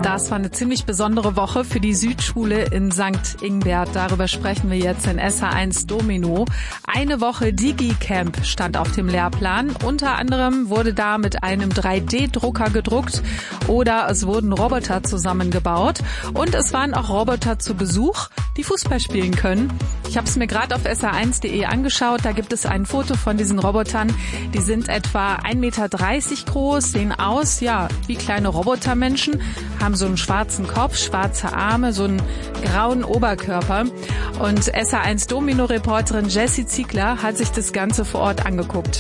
Das war eine ziemlich besondere Woche für die Südschule in St. Ingbert. Darüber sprechen wir jetzt in SH1 Domino. Eine Woche Digicamp stand auf dem Lehrplan. Unter anderem wurde da mit einem 3D-Drucker gedruckt oder es wurden Roboter zusammengebaut. Und es waren auch Roboter zu Besuch, die Fußball spielen können. Ich habe es mir gerade auf sr1.de angeschaut. Da gibt es ein Foto von diesen Robotern. Die sind etwa 1,30 Meter groß, sehen aus, ja, wie kleine Robotermenschen, haben so einen schwarzen Kopf, schwarze Arme, so einen grauen Oberkörper. Und SH1 Domino-Reporterin Jessie Ziegler hat sich das Ganze vor Ort angeguckt.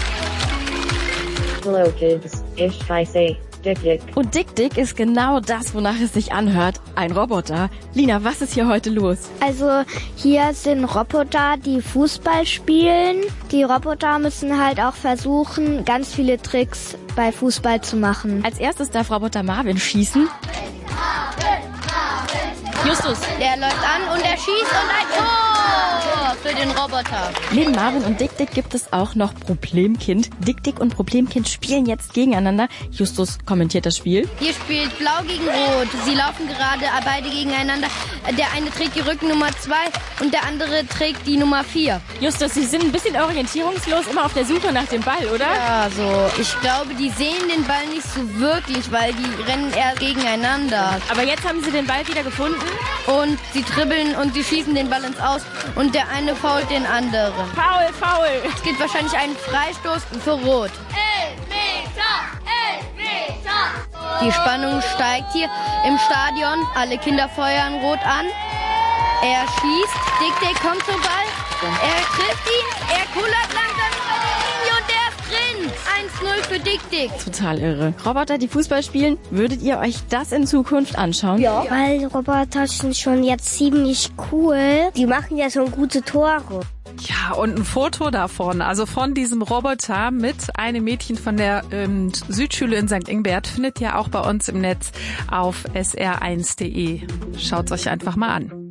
Hello kids, ich heiße Dick Dick. Und Dick Dick ist genau das, wonach es sich anhört. Ein Roboter. Lina, was ist hier heute los? Also hier sind Roboter, die Fußball spielen. Die Roboter müssen halt auch versuchen, ganz viele Tricks bei Fußball zu machen. Als erstes darf Roboter Marvin schießen. Justus, der läuft an und er schießt und ein Tor für den Roboter. Neben Marvin und Dick Dick gibt es auch noch Problemkind. Dick Dick und Problemkind spielen jetzt gegeneinander. Justus kommentiert das Spiel. Hier spielt Blau gegen Rot. Sie laufen gerade beide gegeneinander. Der eine trägt die Rückennummer 2 und der andere trägt die Nummer 4. Justus, Sie sind ein bisschen orientierungslos, immer auf der Suche nach dem Ball, oder? Ja, so. Ich glaube, die sehen den Ball nicht so wirklich, weil die rennen eher gegeneinander. Aber jetzt haben Sie den Ball wieder gefunden. Und sie dribbeln und sie schießen den Ball ins Aus und der eine fault den anderen. Foul, foul. Es gibt wahrscheinlich einen Freistoß für Rot. Elfmeter! Die Spannung steigt hier im Stadion. Alle Kinder feuern Rot an. Er schießt. Dick Dick kommt zum Ball. Er trifft ihn. Er kullert langsam über die Linie und der ist drin. 1-0 für Dick Dick. Total irre. Roboter, die Fußball spielen, würdet ihr euch das in Zukunft anschauen? Ja, weil Roboter sind schon jetzt ziemlich cool. Die machen ja schon gute Tore. Ja, und ein Foto davon, also von diesem Roboter mit einem Mädchen von der Südschule in St. Ingbert, findet ihr auch bei uns im Netz auf sr1.de. Schaut's euch einfach mal an.